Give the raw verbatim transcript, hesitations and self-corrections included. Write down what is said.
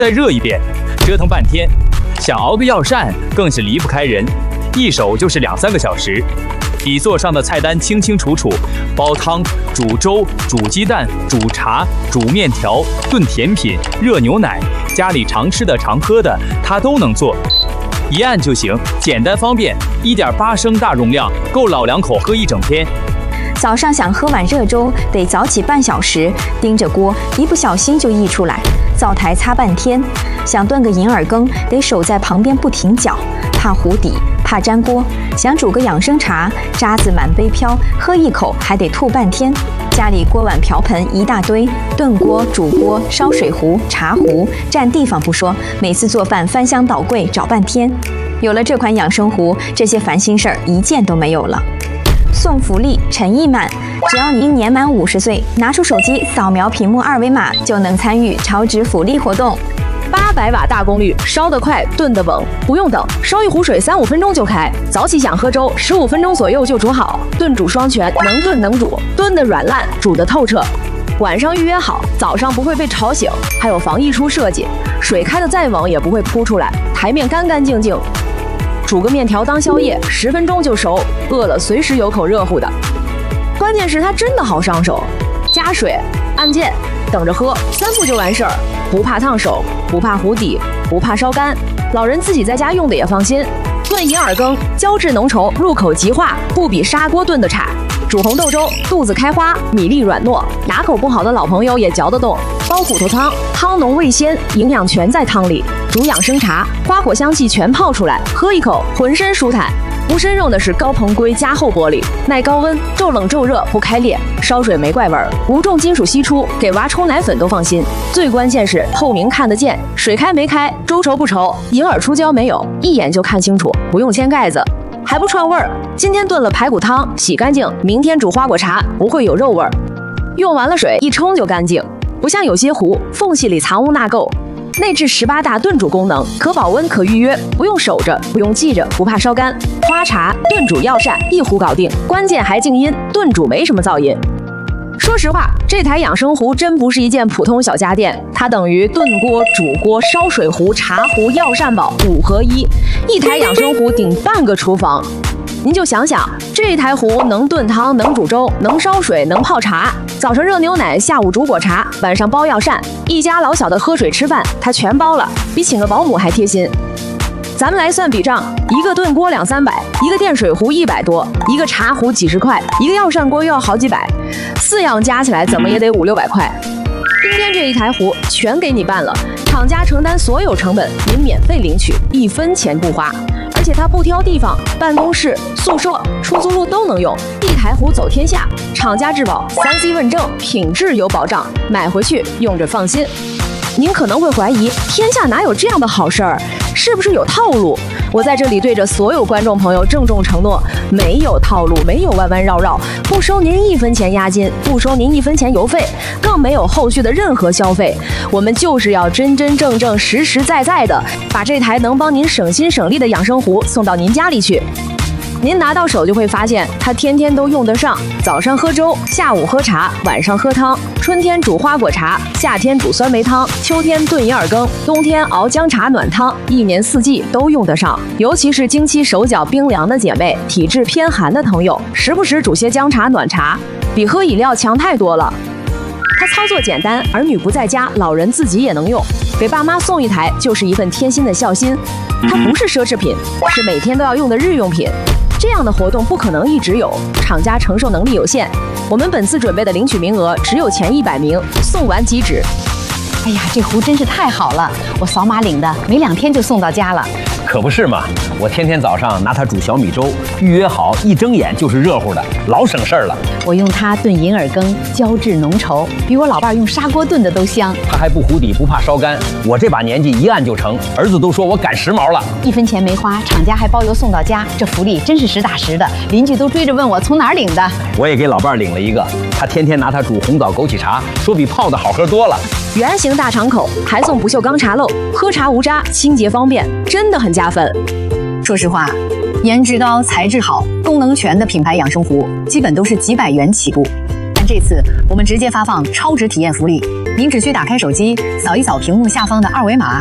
再热一遍，折腾半天。想熬个药膳更是离不开人，一手就是两三个小时。底座上的菜单清清楚楚，煲汤、煮粥、煮鸡蛋、煮茶、煮面条、炖甜品、热牛奶，家里常吃的常喝的，它都能做。一按就行，简单方便。一点八升大容量，够老两口喝一整天。 早上想喝碗热粥，得早起半小时，盯着锅，一不小心就溢出来，灶台擦半天。想炖个银耳羹，得守在旁边不停搅，怕糊底，怕粘锅。想煮个养生茶，渣子满杯飘，喝一口还得吐半天。家里锅碗瓢盆一大堆，炖锅、煮锅、烧水壶、茶壶，占地方不说，每次做饭翻箱倒柜找半天。有了这款养生壶，这些烦心事儿一件都没有了。送福利，诚意满！只要您年满五十岁，拿出手机扫描屏幕二维码，就能参与超值福利活动。 八百瓦大功率，烧得快，炖得稳，不用等，烧一壶水三五分钟就开。早起想喝粥，十五分钟左右就煮好，炖煮双全，能炖能煮，炖得软烂，煮得透彻。晚上预约好，早上不会被吵醒，还有防溢出设计，水开得再猛也不会扑出来，台面干干净净。煮个面条当宵夜，十分钟就熟，饿了随时有口热乎的。关键是它真的好上手，加水、按键、等着喝，三步就完事儿，不怕烫手，不怕糊底，不怕烧干。老人自己在家用的也放心。炖银耳羹，胶质浓稠，入口即化，不比砂锅炖的差。煮红豆粥，肚子开花，米粒软糯，牙口不好的老朋友也嚼得动。煲骨头汤，汤浓味鲜，营养全在汤里。煮养生茶，花果香气全泡出来，喝一口浑身舒坦。无参用的是高硼硅加厚玻璃，耐高温，骤冷骤热不开裂，烧水没怪味儿，无重金属析出，给娃冲奶粉都放心。最关键是透明看得见，水开没开，粥稠不稠，银耳出胶没有，一眼就看清楚，不用掀盖子。还不串味儿，今天炖了排骨汤，洗干净，明天煮花果茶，不会有肉味儿。用完了水一冲就干净，不像有些壶缝隙里藏污纳垢。内置十八大炖煮功能，可保温可预约，不用守着，不用记着，不怕烧干。花茶、炖煮药膳一壶搞定，关键还静音，炖煮没什么噪音。说实话，这台养生壶真不是一件普通小家电，它等于炖锅、煮锅、烧水壶、茶壶、药膳宝五合一，一台养生壶顶半个厨房。您就想想，这台壶能炖汤，能煮粥，能烧水，能泡茶，早上热牛奶，下午煮果茶，晚上煲药膳，一家老小的喝水吃饭，它全包了，比请个保姆还贴心。咱们来算笔账，一个炖锅两三百，一个电水壶一百多，一个茶壶几十块，一个药膳锅又要好几百，四样加起来怎么也得五六百块。今天这一台壶全给你办了，厂家承担所有成本，您免费领取，一分钱不花。而且它不挑地方，办公室、宿舍、出租屋都能用，一台壶走天下。厂家质保，三 C 问证，品质有保障，买回去用着放心。您可能会怀疑，天下哪有这样的好事儿？是不是有套路？我在这里对着所有观众朋友郑重承诺，没有套路，没有弯弯绕绕，不收您一分钱押金，不收您一分钱邮费，更没有后续的任何消费。我们就是要真真正正、实实在在的把这台能帮您省心省力的养生壶送到您家里去。您拿到手就会发现，它天天都用得上。早上喝粥，下午喝茶，晚上喝汤。春天煮花果茶，夏天煮酸梅汤，秋天炖银耳羹，冬天熬姜茶暖汤，一年四季都用得上。尤其是经期手脚冰凉的姐妹，体质偏寒的朋友，时不时煮些姜茶暖茶，比喝饮料强太多了。它操作简单，儿女不在家，老人自己也能用。给爸妈送一台就是一份贴心的孝心。它不是奢侈品，是每天都要用的日用品。这样的活动不可能一直有，厂家承受能力有限。我们本次准备的领取名额只有前一百名，送完即止。 哎呀，这壶真是太好了，我扫码领的，没两天就送到家了。 可不是嘛，我天天早上拿它煮小米粥，预约好一睁眼就是热乎的，老省事儿了。 我用它炖银耳羹，胶质浓稠，比我老伴用砂锅炖的都香。 它还不糊底，不怕烧干。我这把年纪一按就成，儿子都说我赶时髦了。 一分钱没花，厂家还包邮送到家，这福利真是实打实的。邻居都追着问我从哪儿领的。 我也给老伴领了一个，他天天拿它煮红枣枸杞茶，说比泡的好喝多了。 圆形大敞口，还送不锈钢茶漏，喝茶无渣，清洁方便，真的很加分。 说实话，颜值高、材质好、功能全的品牌养生壶，基本都是几百元起步。但这次我们直接发放超值体验福利， 您只需打开手机，扫一扫屏幕下方的二维码。